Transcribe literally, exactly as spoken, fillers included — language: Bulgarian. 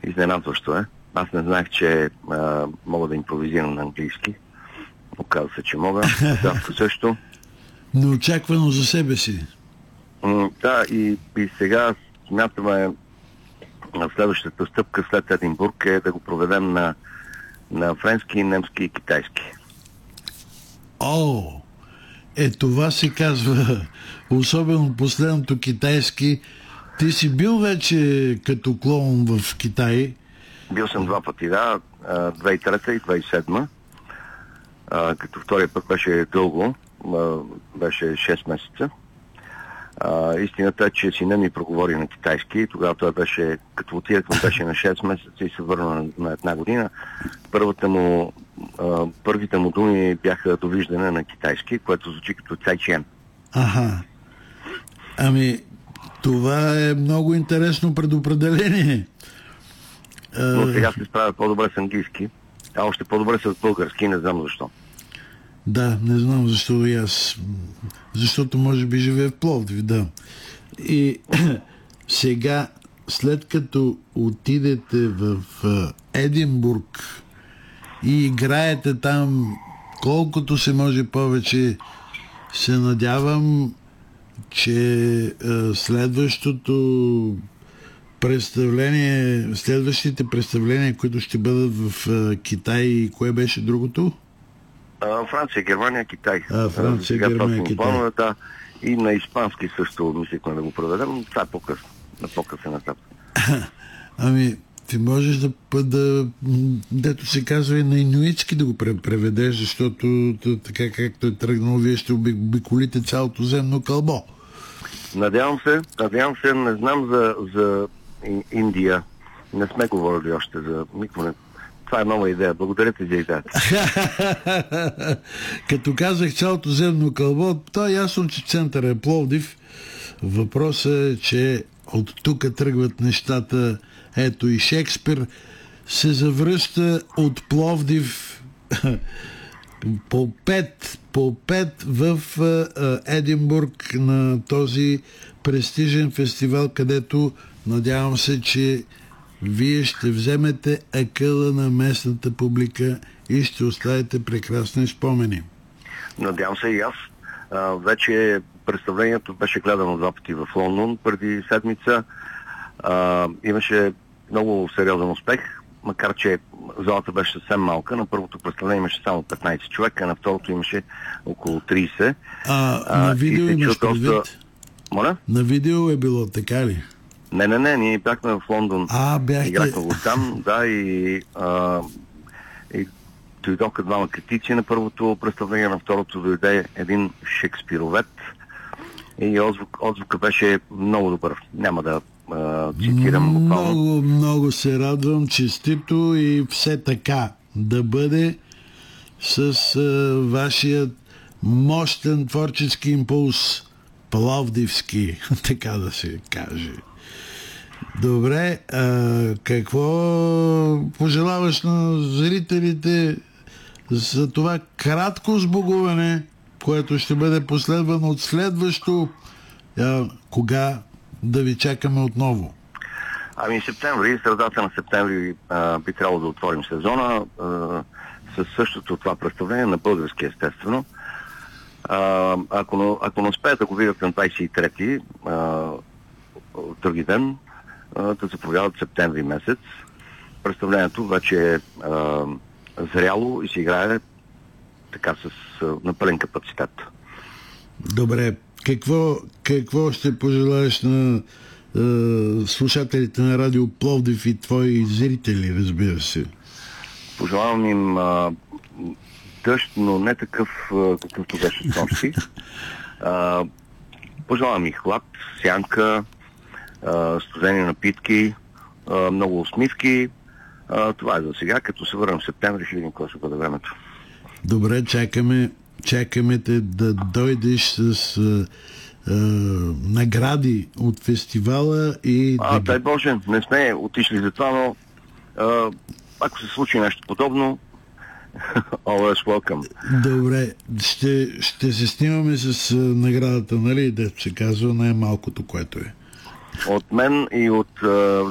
Изненадващо е. Аз не знаех, че а, мога да импровизирам на английски. Оказва се, че мога. Казахте също. Неочаквано за себе си. М, да, и, и сега смятаме следващата стъпка след Единбург е да го проведем на, на френски, немски и китайски. О, е това се казва, особено последното китайски. Ти си бил вече като клоун в Китай? Бил съм два пъти, да, две хиляди и трета и две хиляди и седма. А, като втория път беше дълго, а, беше шест месеца. А, истината е, че сина ми проговори на китайски. Тогава той беше, като отидахме, беше на шест месеца и се върна на, на една година. Първата му, а, първите му думи бяха довиждане на китайски, което звучи като цайчен. Аха. Ами, това е много интересно предопределение. Но сега се справя по-добре с английски, а още по-добре с български, не знам защо. Да, не знам защо и аз. Защото може би живее в Пловдив, да. И сега, след като отидете в Единбург и играете там колкото се може повече, се надявам, че следващото представление, следващите представления, които ще бъдат в Китай, кое беше другото? Франция, Германия, Китай. А, Франция, Германия, Китай. Планове, да. И на испански също мислихме да го проведем. Това е по-късно. На по-късен етап. Ами, ти можеш да, да, дето се казва и на инуитски да го преведеш, защото така както е тръгнало, вие ще обиколите цялото земно кълбо. Надявам се, надявам се, не знам за, за Индия. Не сме говорили още за никога. Това е нова идея. Благодаря ти за идеята. Като казах цялото земно кълбо, то е ясно, че център е Пловдив. Въпросът е, че от тук тръгват нещата. Ето и Шекспир се завръща от Пловдив по пет, по пет в Единбург на този престижен фестивал, където надявам се, че вие ще вземете акъла на местната публика и ще оставите прекрасни спомени. Надявам се и аз. А, вече представлението беше гледано два пъти в Лондон преди седмица. А, имаше много сериозен успех, макар че залата беше съвсем малка. На първото представление имаше само петнайсет човека, на второто имаше около трийсет. А, а на видео имаш предвид? Доста... Моля? На видео е било, така ли? Не, не, не, ние бяхме в Лондон. А, бяхте. Играхме го там, да, и, а, и дойдоха двама критици на първото представление, на второто дойде един шекспировед и отзвук, отзвука беше много добър. Няма да а, цитирам буквално. Много, много се радвам, честито и все така да бъде с а, вашият мощен творчески импулс, пловдивски, така да се каже. Добре, а, какво пожелаваш на зрителите за това кратко сбогуване, което ще бъде последвано от следващо, а, кога да ви чакаме отново? Ами септември, средата на септември а, би трябвало да отворим сезона а, с същото това представление на български, естествено. А, ако, ако не успеят да го видят на двайсет и трети, а, други ден, да заповядат септември месец. Представлението вече е а, зряло и се играе така с а, напълен капацитет. Добре. Какво, какво ще пожелаеш на а, слушателите на Радио Пловдив и твои зрители, разбира се? Пожелавам им а, дъжд, но не такъв, а, какъвто беше с нощи. А, пожелавам и хлад, сянка, студени напитки, а, много усмивки. А, това е за сега. Като се върнем в септември, ще видим какво ще бъде времето. Добре, чакаме, чакаме те да дойдеш с а, а, награди от фестивала и... А, да... дай Боже, не сме отишли за това, но а, ако се случи нещо подобно, always welcome. Добре, ще, ще се снимаме с а, наградата, нали? Дето се казва най-малкото, което е. От мен и от а,